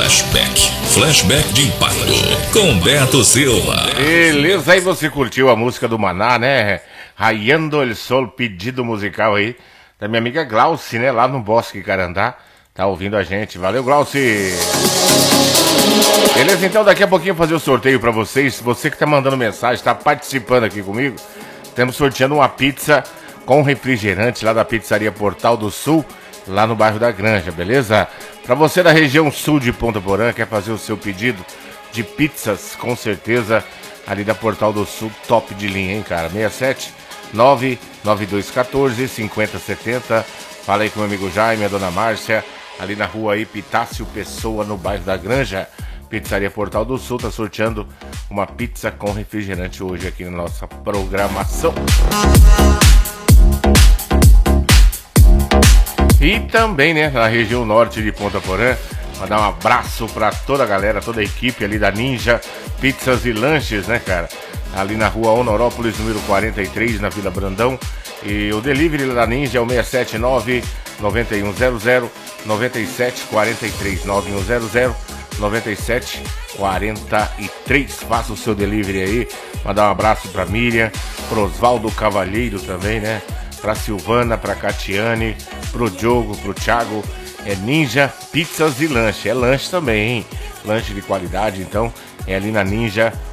Flashback. Flashback de impacto. Com Beto Silva. Beleza, aí você curtiu a música do Maná, né? Raiando el Sol, pedido musical aí da minha amiga Glauci, né? Lá no Bosque Carandá. Tá ouvindo a gente. Valeu, Glauci. Beleza, então daqui a pouquinho eu vou fazer o sorteio pra vocês. Você que tá mandando mensagem, tá participando aqui comigo. Estamos sorteando uma pizza com refrigerante lá da Pizzaria Portal do Sul, lá no bairro da Granja, beleza? Pra você da região sul de Ponta Porã, quer fazer o seu pedido de pizzas, com certeza, ali da Portal do Sul, top de linha, hein, cara? 67 99214 5070. Fala aí com o meu amigo Jaime, a dona Márcia, ali na rua Epitácio Pessoa, no bairro da Granja. Pizzaria Portal do Sul tá sorteando uma pizza com refrigerante hoje aqui na nossa programação. E também, né, na região norte de Ponta Porã, mandar um abraço pra toda a galera, toda a equipe ali da Ninja Pizzas e Lanches, né, cara? Ali na rua Honorópolis, número 43, na Vila Brandão. E o delivery da Ninja é o 679 9100 9743 9100 9743. Faça o seu delivery aí. Mandar um abraço pra Miriam, pro Osvaldo Cavalheiro também, né? Pra Silvana, pra Catiane, pro Diogo, pro Thiago. É Ninja Pizzas e Lanche. É lanche também, hein? Lanche de qualidade, então é ali na Ninja